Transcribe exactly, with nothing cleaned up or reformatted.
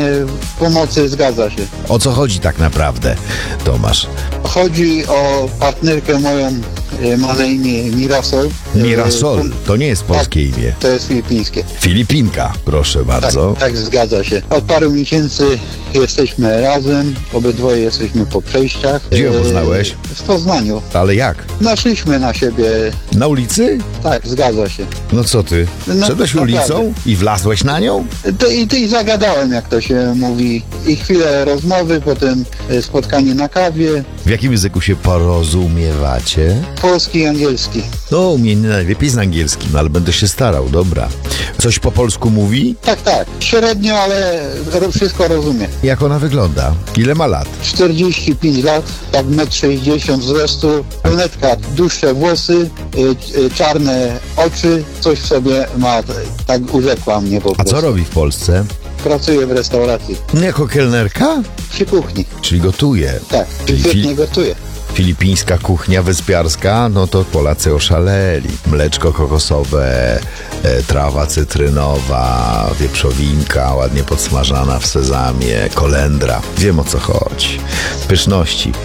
pomocy, zgadza się. O co chodzi tak naprawdę, Tomasz? Chodzi o partnerkę moją, e, ma na imię Mirasol. E, Mirasol, to nie jest polskie tak, imię. To jest filipińskie. Filipinka, proszę Tak, bardzo. tak, zgadza się. Od paru miesięcy jesteśmy razem, obydwoje jesteśmy po przejściach. Gdzie ją E, poznałeś? W Poznaniu. Ale jak? Naszliśmy na siebie, Na ulicy? tak, zgadza się. No co ty? No, Szedłeś naprawdę. ulicą i wlazłeś na nią? To i ty zagadałem, jak to się mówi. I chwilę rozmowy, potem e, spotkanie na kawie. W jakim języku się porozumiewacie? Polski i angielski. No, u mnie najlepiej z angielskim, ale będę się starał, dobra. Coś po polsku mówi? Tak, tak. Średnio, ale ro- wszystko rozumie. Jak ona wygląda? Ile ma lat? czterdzieści pięć lat, tak metr sześćdziesiąt wzrostu, brunetka, dłuższe włosy, y, y, czarne oczy, coś w sobie ma, t- tak urzekła mnie po A prostu. co robi w Polsce? Pracuje w restauracji, Jako kelnerka? przy kuchni, Czyli gotuje. tak, Czyli świetnie fil- gotuje. Filipińska kuchnia wyspiarska, no to Polacy oszaleli. Mleczko kokosowe, e, trawa cytrynowa, wieprzowinka ładnie podsmażana w sezamie, kolendra. Wiem, o co chodzi. Pyszności.